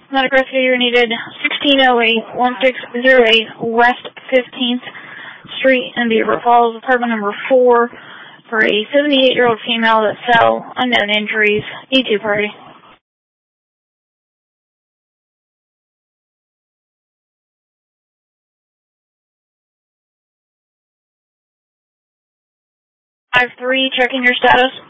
Medical rescue, you're needed 1608-1608 West 15th Street in Beaver Falls, apartment number 4, for a 78-year-old female that fell, unknown injuries, E2 party. Five 3, checking your status.